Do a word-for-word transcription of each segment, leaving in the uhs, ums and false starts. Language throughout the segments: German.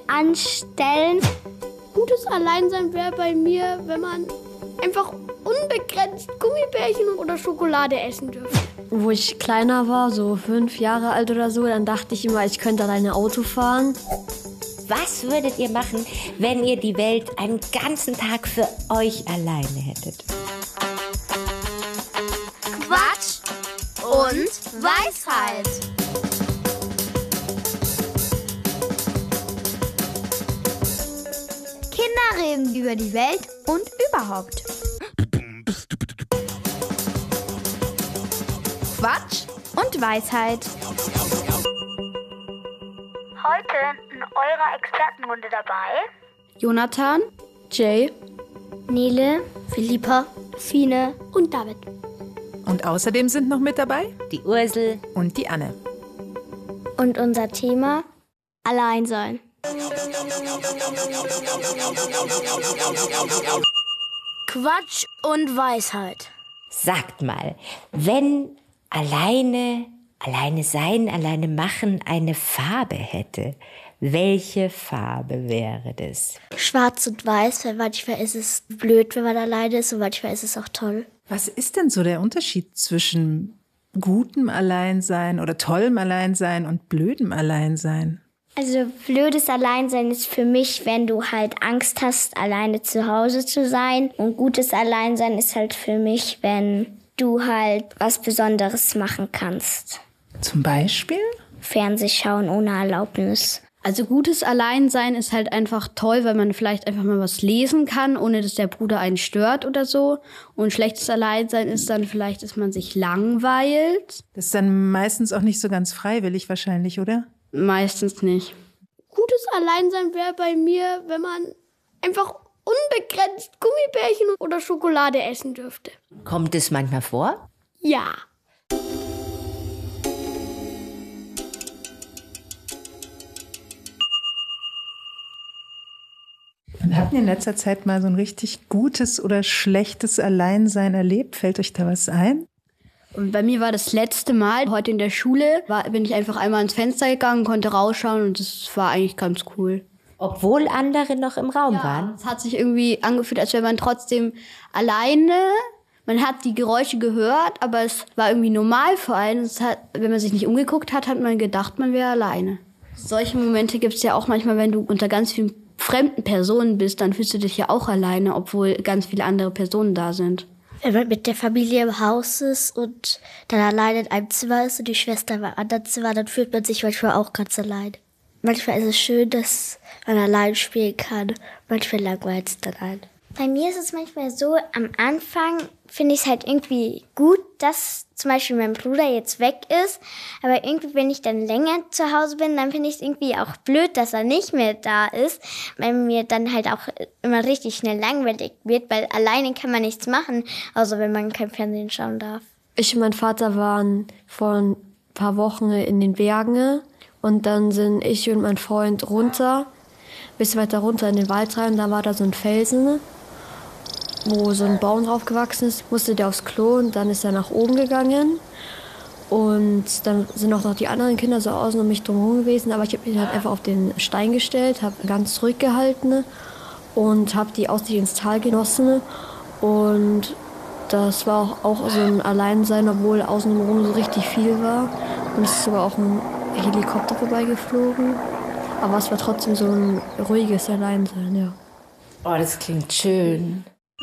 anstellen. Gutes Alleinsein wäre bei mir, wenn man einfach unbegrenzt Gummibärchen oder Schokolade essen dürfte. Wo ich kleiner war, so fünf Jahre alt oder so, dann dachte ich immer, ich könnte alleine Auto fahren. Was würdet ihr machen, wenn ihr die Welt einen ganzen Tag für euch alleine hättet? Quatsch und Weisheit. Kinder reden über die Welt und überhaupt. Quatsch und Weisheit. Heute in eurer Expertenrunde dabei Jonathan, Jay, Nele, Philippa, Fine und David. Und außerdem sind noch mit dabei Die Ursel und die Anne. Und unser Thema: Alleinsein. Quatsch und Weisheit. Sagt mal, wenn alleine, alleine sein, alleine machen eine Farbe hätte, welche Farbe wäre das? Schwarz und Weiß, weil manchmal ist es blöd, wenn man alleine ist, und manchmal ist es auch toll. Was ist denn so der Unterschied zwischen gutem Alleinsein oder tollem Alleinsein und blödem Alleinsein? Also blödes Alleinsein ist für mich, wenn du halt Angst hast, alleine zu Hause zu sein. Und gutes Alleinsein ist halt für mich, wenn du halt was Besonderes machen kannst. Zum Beispiel? Fernseh schauen ohne Erlaubnis. Also gutes Alleinsein ist halt einfach toll, weil man vielleicht einfach mal was lesen kann, ohne dass der Bruder einen stört oder so. Und schlechtes Alleinsein ist dann vielleicht, dass man sich langweilt. Das ist dann meistens auch nicht so ganz freiwillig wahrscheinlich, oder? Meistens nicht. Gutes Alleinsein wäre bei mir, wenn man einfach unbegrenzt Gummibärchen oder Schokolade essen dürfte. Kommt es manchmal vor? Ja. Und habt ihr in letzter Zeit mal so ein richtig gutes oder schlechtes Alleinsein erlebt? Fällt euch da was ein? Und bei mir war das letzte Mal, heute in der Schule, war, bin ich einfach einmal ans Fenster gegangen, konnte rausschauen und das war eigentlich ganz cool. Obwohl andere noch im Raum Ja, waren? es hat sich irgendwie angefühlt, als wäre man trotzdem alleine. Man hat die Geräusche gehört, aber es war irgendwie normal für einen. Es hat, wenn man sich nicht umgeguckt hat, hat man gedacht, man wäre alleine. Solche Momente gibt es ja auch manchmal, wenn du unter ganz vielen fremden Personen bist, dann fühlst du dich ja auch alleine, obwohl ganz viele andere Personen da sind. Wenn man mit der Familie im Haus ist und dann alleine in einem Zimmer ist und die Schwester im anderen Zimmer, dann fühlt man sich manchmal auch ganz allein. Manchmal ist es schön, dass man allein spielen kann. Manchmal langweilt es dann ein. Bei mir ist es manchmal so, am Anfang finde ich es halt irgendwie gut, dass zum Beispiel mein Bruder jetzt weg ist. Aber irgendwie, wenn ich dann länger zu Hause bin, dann finde ich es irgendwie auch blöd, dass er nicht mehr da ist. Weil mir dann halt auch immer richtig schnell langweilig wird, weil alleine kann man nichts machen, außer wenn man kein Fernsehen schauen darf. Ich und mein Vater waren vor ein paar Wochen in den Bergen und dann sind ich und mein Freund runter, ein bisschen weiter runter in den Wald rein, und da war da so ein Felsen, wo so ein Baum drauf gewachsen ist, musste der aufs Klo und dann ist er nach oben gegangen. Und dann sind auch noch die anderen Kinder so außen um mich drumherum gewesen, aber ich habe mich halt einfach auf den Stein gestellt, habe ganz zurückgehalten und habe die Aussicht ins Tal genossen. Und das war auch, auch so ein Alleinsein, obwohl außenrum so richtig viel war. Und es ist sogar auch ein Helikopter vorbeigeflogen. Aber es war trotzdem so ein ruhiges Alleinsein, ja. Oh, das klingt schön.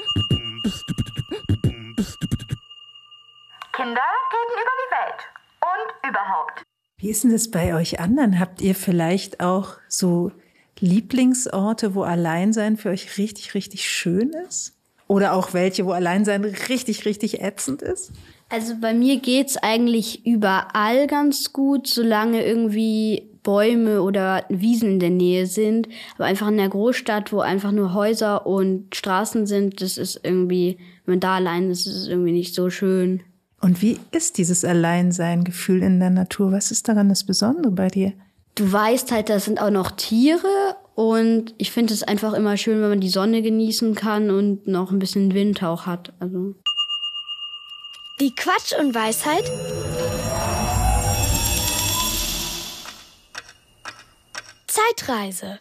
Kinder reden über die Welt und überhaupt. Wie ist denn das bei euch anderen? Habt ihr vielleicht auch so Lieblingsorte, wo Alleinsein für euch richtig, richtig schön ist? Oder auch welche, wo Alleinsein richtig, richtig ätzend ist? Also bei mir geht's eigentlich überall ganz gut, solange irgendwie Bäume oder Wiesen in der Nähe sind. Aber einfach in der Großstadt, wo einfach nur Häuser und Straßen sind, das ist irgendwie, wenn man da allein ist, ist es irgendwie nicht so schön. Und wie ist dieses Alleinsein-Gefühl in der Natur? Was ist daran das Besondere bei dir? Du weißt halt, da sind auch noch Tiere und ich finde es einfach immer schön, wenn man die Sonne genießen kann und noch ein bisschen Wind auch hat. Also. Die Quatsch und Weisheit Zeitreise.